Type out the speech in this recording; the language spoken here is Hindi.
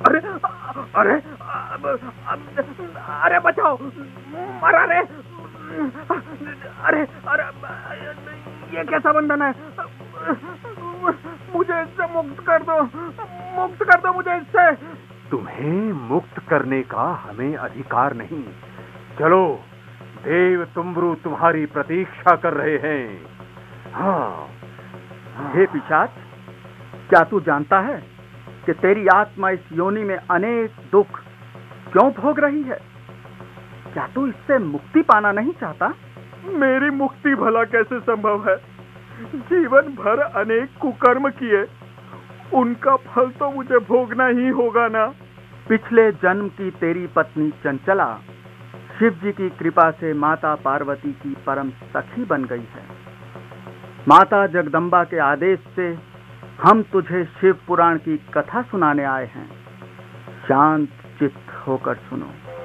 अरे अरे अरे बचाओ, मरा रे। अरे अरे ये कैसा बंधन है? मुझे इससे मुक्त कर दो, मुक्त कर दो मुझे इससे। तुम्हें मुक्त करने का हमें अधिकार नहीं। चलो, देव तुम्बरु तुम्हारी प्रतीक्षा कर रहे हैं। हाँ। हे पिशाच, क्या तू जानता है कि तेरी आत्मा इस योनि में अनेक दुख क्यों भोग रही है? क्या तू इससे मुक्ति पाना नहीं चाहता? मेरी मुक्ति भला कैसे संभव है? जीवन भर अनेक कुकर्म किए, उनका फल तो मुझे भोगना ही होगा ना। पिछले जन्म की तेरी पत्नी चंचला शिव जी की कृपा से माता पार्वती की परम सखी बन गई है। माता जगदम्बा के आदेश से हम तुझे शिव पुराण की कथा सुनाने आए हैं। शांत चित्त होकर सुनो।